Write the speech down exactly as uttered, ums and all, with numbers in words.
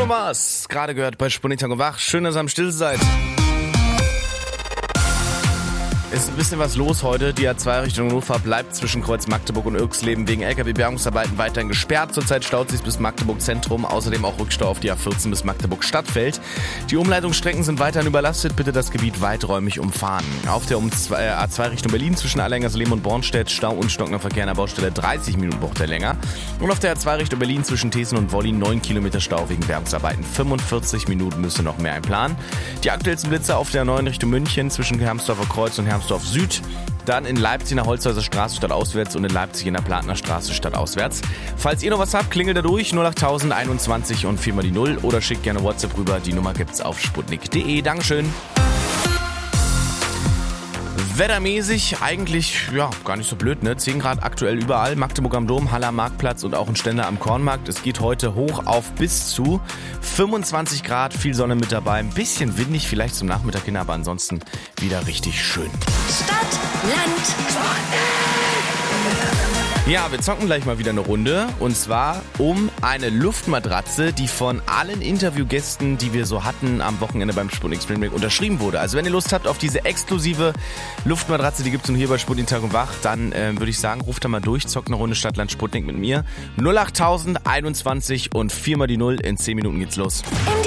Mars, gerade gehört bei Sputnik Tag und Wach. Schön, dass ihr am Still seid. Ist ein bisschen was los heute. Die A zwei Richtung Hannover bleibt zwischen Kreuz Magdeburg und Irxleben wegen L K W-Bergungsarbeiten weiterhin gesperrt. Zurzeit staut sich bis Magdeburg Zentrum, außerdem auch Rückstau auf die A vierzehn bis Magdeburg Stadtfeld. Die Umleitungsstrecken sind weiterhin überlastet, bitte das Gebiet weiträumig umfahren. Auf der A zwei Richtung Berlin zwischen Allerhengersleben und Bornstedt Stau und stockender Verkehr an der Baustelle, dreißig Minuten braucht er länger. Und auf der A zwei Richtung Berlin zwischen Thesen und Wollin neun Kilometer Stau wegen Bergungsarbeiten, fünfundvierzig Minuten müsste noch mehr einplanen. Die aktuellsten Blitzer auf der neuen Richtung München zwischen Hermsdorfer Kreuz und Hermsdorf Süd, dann in Leipzig in der Holzhäuser Straße stadtauswärts und in Leipzig in der Platner Straße stadtauswärts. Falls ihr noch was habt, klingelt da durch null acht null null einundzwanzig und viermal die null oder schickt gerne WhatsApp rüber. Die Nummer gibt's auf sputnik punkt de. Dankeschön. Wettermäßig eigentlich, ja, gar nicht so blöd, ne? zehn Grad aktuell überall. Magdeburg am Dom, Haller Marktplatz und auch ein Ständer am Kornmarkt. Es geht heute hoch auf bis zu fünfundzwanzig Grad, viel Sonne mit dabei. Ein bisschen windig vielleicht zum Nachmittag hin, aber ansonsten wieder richtig schön. Stadt, Land, Ja, wir zocken gleich mal wieder eine Runde und zwar um eine Luftmatratze, die von allen Interviewgästen, die wir so hatten am Wochenende beim Sputnik Spring Break unterschrieben wurde. Also wenn ihr Lust habt auf diese exklusive Luftmatratze, die gibt's nun hier bei Sputnik Tag und Wach, dann äh, würde ich sagen, ruft da mal durch, zockt eine Runde Stadtland Sputnik mit mir. null acht null null einundzwanzig und viermal die null, in zehn Minuten geht's los. Im